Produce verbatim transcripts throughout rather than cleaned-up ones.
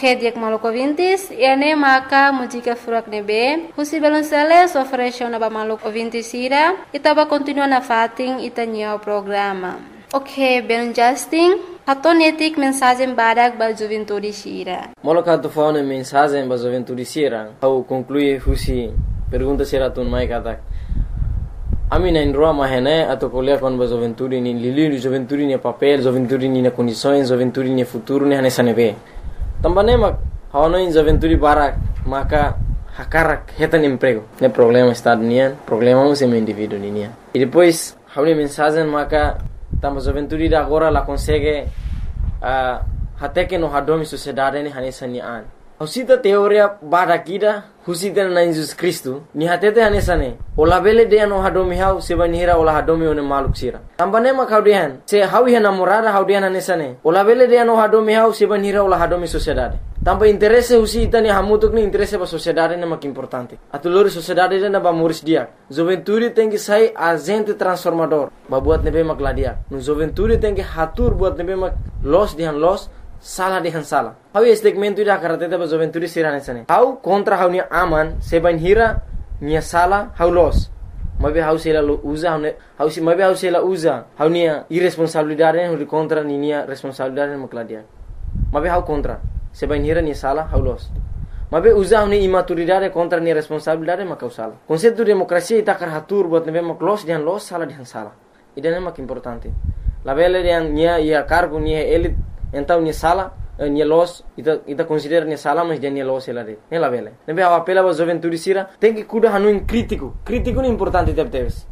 Ok, dia maluco ouvintes, e ane maka música furak nebe, husi belum seles oferece na ba maluco ouvintes ira, itaba continua na fating itanyo programa. Ok, belum Justin, hatonetik mensagem badak ba juventude sira. Moloka tu faune mensagem ba juventude sira, au conclui husi pergunta sira tun mai katak. Ami na indroa mahene atau kuliah kon ba juventude ni lili juventude ni papel, juventude ni na condições, juventude ni futuro ni hane sanebe. Tambane mak haono in juventude barak maka hakarak hetan emprego. Ne problema estado nian, problema um sem indivíduo nian. E depois haune mensagem maka tamba juventude da agora la consegue uh, até que no hadomi sociedade ni hane sanian. Husita teoria barakida husita na Jesus Cristo ni hatete hane sane. Ola bele de no hadomi hau seba nihira ola hadomi one maluk sira. Tambane mak haudian se hawi hana morada haudian hane sane. Ola bele de no hadomi hau seba nihira ola hadomi sociedade. Tamba interesse husita ni hamutuk ni interesse ba sociedade na mak importante. Atulori sociedade na ba muris dia. Juventude tem que sai agente transformador. Ba buat nebe mak ladia. No juventude tem que hatur buat nebe mak los dihan los salah dihan salah. Hau segmento ida karateta ba juventude sirane sane. Hau kontra hau ni aman seba nihira ni salah hau los. Mabe hau sela usa hau hau si mabe hau sela usa hau ni irresponsabilidade hau contra ni ni responsabilidade mak ladia. Mabe hau contra seba nihira ni salah hau los. Mabe usa hau ni imaturidade contra ni responsabilidade mak hau salah. Konsepto demokrasia ita karatur buat nebe mak los dihan los salah dihan salah. Ida mak importante. La bele dihan nia ia cargo ni elit então ni sala ni los ita ita considera ni sala mas dia ni los ela de ela vele nebe a apela ba juventude sira tem que cuidar hanu in crítico crítico ni importante tep teves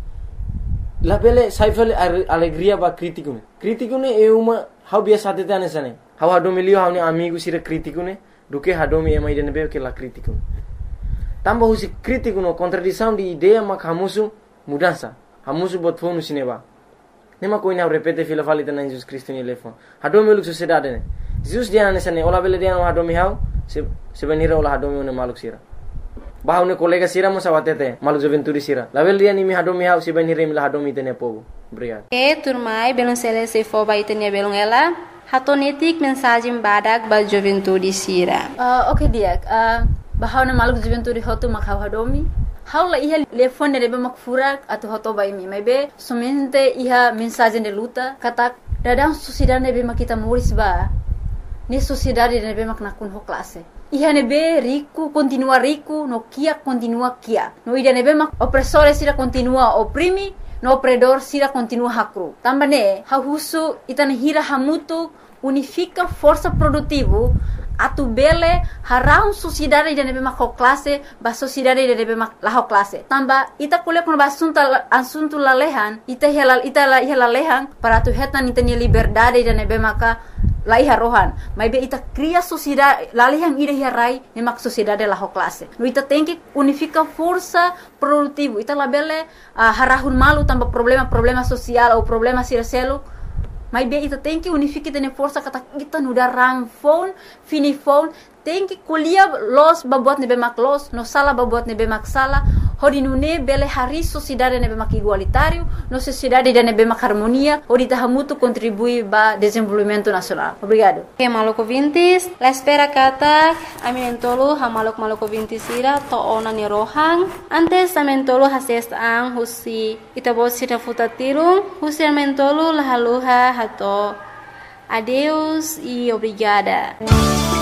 la bele saifel alegria ba crítico ne crítico ne é uma how biasa tete anesane how hadomilio how ni amigo sira crítico ne do que hadomi é mais de nebe que la crítico tamba husi crítico no contradição de ideia mak hamusu mudança hamusu bot fonu sineba nema koina repete fila falita na Jesus Cristo ni lefon hadomi luk sociedade ne Jesus dia na sane ola bele dia no hadomi hau se se benira ola hadomi ne maluk sira bahau ne kolega sira mo sawatete maluk juventude sira la bele dia ni mi hadomi hau se benira mi la hadomi tene pogo obrigado e turmai belum sele se fo ba itenia belum ela hatonetik mensagem badak ba juventude sira uh, okay dia uh, bahau ne maluk juventude hotu makau hadomi haula iha telefone de mak furak atau hoto bai mi maybe somente iha mensagem de luta kata dadang sociedade nebe mak kita muris ba ni sociedade nebe mak nakun ho classe iha nebe rico continua rico no kia continua kia no ida nebe mak opressore sira continua oprimi no opredor sira continua hakru tambane ha husu itane hira hamutu unifica força produtivo atu bele harau sociedade de nebe mak classe ba sociedade de nebe mak la classe tamba ita kule kun basunta asunto lalehan ita helal ita la helalehan para tu hetan ita ni liberdade de nebe maka la iha rohan mai be ita cria sociedade lalehan ida hirai ne mak sociedade la classe no ita tem que unifica força produtivo ita la bele uh, harahun malu tamba problema problema social ou problema siraselo mas bem, ita tem que unificar tene força kata kita nuda ram phone, fini phone, tem que colher los babuat nebe mak los, no sala babuat nebe mak sala, hodi nune bele hari sociedade nebe mak igualitário, no sociedade de nebe mak harmonia, hodi tahamutu contribui ba desenvolvimento nacional. Obrigado. Ok, maluco vintis, la espera kata, aminentolo ha maluk maluco vintis ira to ona ni rohang, antes amentolo hases ang husi itabo sira futatirung, husi amentolo lahaluha hato. Adeus e obrigada.